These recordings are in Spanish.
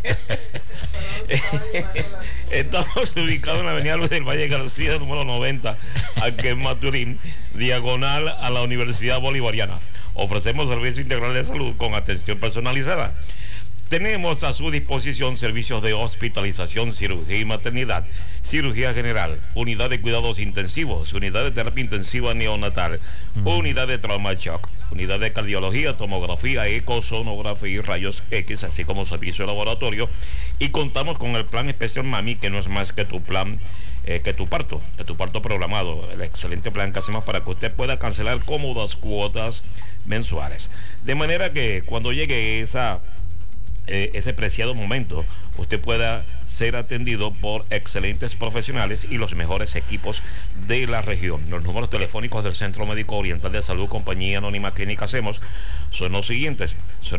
Estamos ubicados en la avenida Luis del Valle García, número 90, aquí en Maturín, diagonal a la Universidad Bolivariana. Ofrecemos servicio integral de salud con atención personalizada. Tenemos a su disposición servicios de hospitalización, cirugía y maternidad, cirugía general, unidad de cuidados intensivos, unidad de terapia intensiva neonatal, unidad de trauma shock, unidad de cardiología, tomografía, ecosonografía y rayos X, así como servicio de laboratorio. Y contamos con el plan especial Mami, que no es más que tu plan, que tu parto programado, el excelente plan que hacemos para que usted pueda cancelar cómodas cuotas mensuales. De manera que cuando llegue ese preciado momento, usted pueda ser atendido por excelentes profesionales y los mejores equipos de la región. Los números telefónicos del Centro Médico Oriental de Salud, Compañía Anónima Clínica Hacemos, son los siguientes: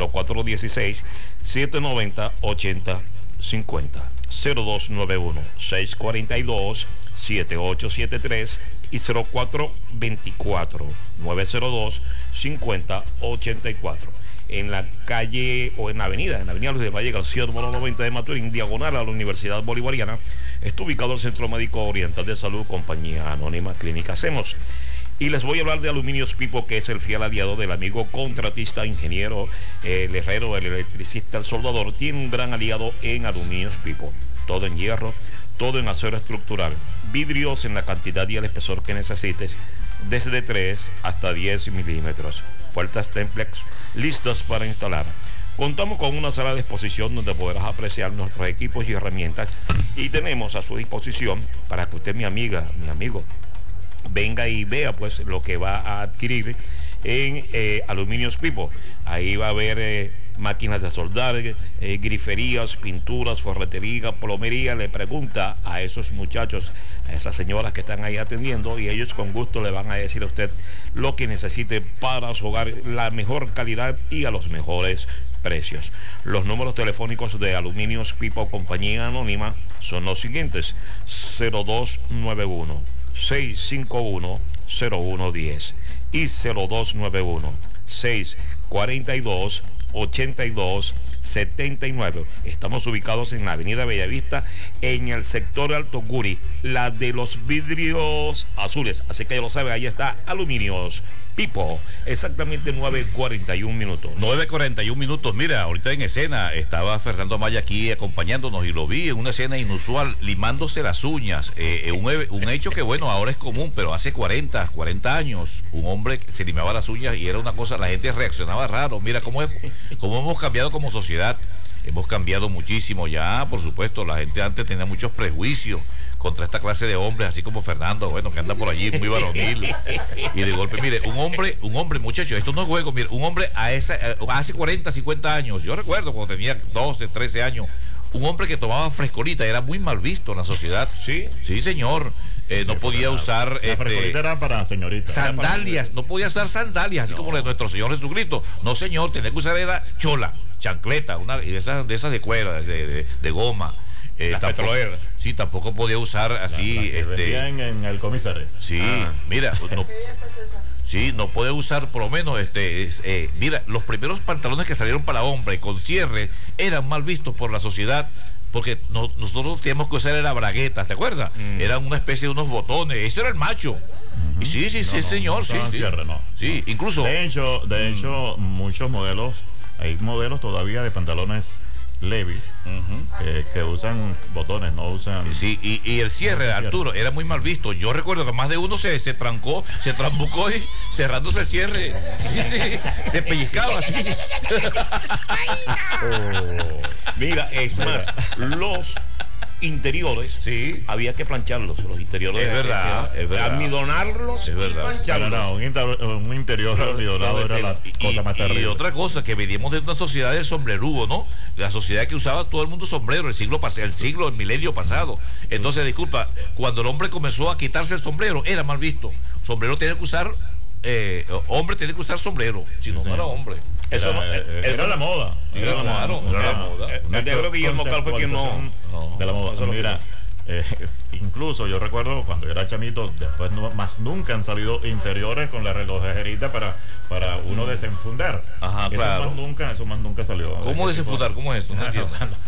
0416-790-8050, 0291-642-7873 y 0424-902-5084. En la calle o en la avenida Luis del Valle García, número 90 de Maturín, diagonal a la Universidad Bolivariana, está ubicado el Centro Médico Oriental de Salud, Compañía Anónima Clínica Hacemos. Y les voy a hablar de Aluminios Pipo, que es el fiel aliado del amigo contratista, ingeniero, el herrero, el electricista, el soldador. Tiene un gran aliado en Aluminios Pipo. Todo en hierro, todo en acero estructural, vidrios en la cantidad y el espesor que necesites, desde 3 hasta 10 milímetros. Puertas Templex listas para instalar. Contamos con una sala de exposición donde podrás apreciar nuestros equipos y herramientas, y tenemos a su disposición para que usted, mi amiga, mi amigo, venga y vea pues lo que va a adquirir en Aluminios Pipo. Ahí va a haber máquinas de soldar, griferías, pinturas, ferretería, plomería. Le pregunta a esos muchachos, a esas señoras que están ahí atendiendo, y ellos con gusto le van a decir a usted lo que necesite para su hogar, la mejor calidad y a los mejores precios. Los números telefónicos de Aluminios Pipo Compañía Anónima son los siguientes: 0291-651-0110 y 0291-642-8279. Estamos ubicados en la avenida Bellavista, en el sector Alto Guri, la de los vidrios azules. Así que ya lo sabe, ahí está Aluminios Pipo. Exactamente 9:41. 9:41. Mira, ahorita en escena estaba Fernando Amaya aquí acompañándonos y lo vi en una escena inusual, limándose las uñas. Un hecho que, bueno, ahora es común, pero hace 40 años un hombre se limaba las uñas y era una cosa, la gente reaccionaba raro. Mira cómo hemos cambiado como sociedad. Hemos cambiado muchísimo ya, por supuesto. La gente antes tenía muchos prejuicios contra esta clase de hombres, así como Fernando, bueno, que anda por allí muy varonil. Y de golpe, mire, un hombre, muchachos, esto no es juego. Mire, un hombre hace 40, 50 años, yo recuerdo cuando tenía 12, 13 años, un hombre que tomaba frescolita era muy mal visto en la sociedad. Sí, sí, señor. No podía usar la frescolita era para señoritas. Sandalias, no podía usar sandalias, así como de nuestro Señor Jesucristo. No, señor, tenía que usar era chola, chancleta, una de esas de cuerda, de goma. Las petroleras. Sí, tampoco podía usar así. Vendían en el comisario. Sí, mira, no puede usar por lo menos mira, los primeros pantalones que salieron para hombre con cierre eran mal vistos por la sociedad, porque nosotros teníamos que usar era braguetas, ¿te acuerdas? Eran una especie de unos botones, eso era el macho. Y sí, señor, sí. Cierre, no. Sí, incluso. De hecho, muchos modelos, hay modelos todavía de pantalones Levi's que usan botones, no usan. Sí, y el cierre, Arturo, era muy mal visto. Yo recuerdo que más de uno se trambucó y cerrándose el cierre, se pellizcaba así. Mira, es más, los interiores, sí, había que plancharlos, los interiores. Es verdad. Almidonarlos, es verdad. plancharlos. Un interior almidonado era la cosa más terrible. Y otra cosa, que veníamos de una sociedad del sombrerudo, ¿no? La sociedad que usaba todo el mundo sombrero, el milenio pasado. Entonces, disculpa, cuando el hombre comenzó a quitarse el sombrero, era mal visto. Sombrero tenía que usar, hombre tenía que usar sombrero, si no era hombre. Era la moda. Era la moda. El negro Guillermo Cal fue quien no. De la moda. Mira, incluso yo recuerdo cuando yo era chamito, después más nunca han salido interiores con la relojerita para uno desenfundar. Ajá, claro. Eso más nunca salió. ¿Cómo desenfundar? ¿Cómo es esto? No entiendo.